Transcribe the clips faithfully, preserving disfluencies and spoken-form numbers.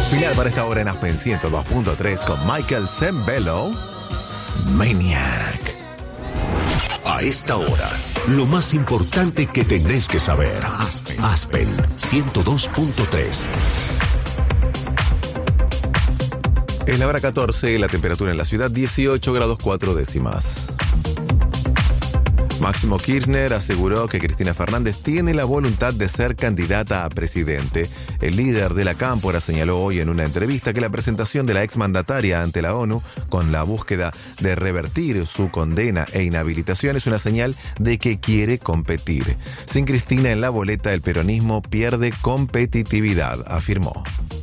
Final para esta hora en Aspen ciento dos punto tres con Michael Sembello, Maniac. A esta hora, lo más importante que tenés que saber. Aspen, Aspen ciento dos punto tres. Es la hora catorce, la temperatura en la ciudad dieciocho grados cuatro décimas. Máximo Kirchner aseguró que Cristina Fernández tiene la voluntad de ser candidata a presidente. El líder de la Cámpora señaló hoy en una entrevista que la presentación de la exmandataria ante la ONU con la búsqueda de revertir su condena e inhabilitación es una señal de que quiere competir. Sin Cristina en la boleta, el peronismo pierde competitividad, afirmó.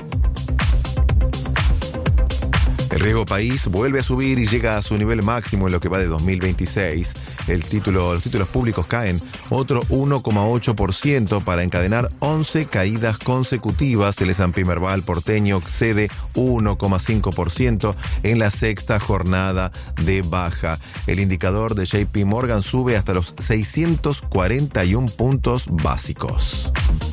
El riesgo país vuelve a subir y llega a su nivel máximo en lo que va de dos mil veintiséis. El título, los títulos públicos caen otro uno coma ocho por ciento para encadenar once caídas consecutivas. El S and P Merval porteño cede uno coma cinco por ciento en la sexta jornada de baja. El indicador de J P Morgan sube hasta los seiscientos cuarenta y uno puntos básicos.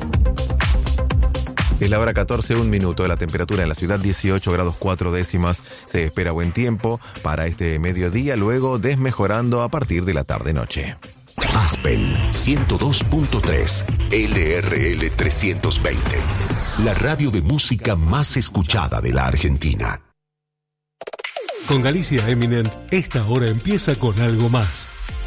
Es la hora catorce, un minuto. La temperatura en la ciudad dieciocho grados cuatro décimas. Se espera buen tiempo para este mediodía, luego desmejorando a partir de la tarde-noche. Aspen ciento dos punto tres, L R L trescientos veinte. La radio de música más escuchada de la Argentina. Con Galicia Eminent, esta hora empieza con algo más.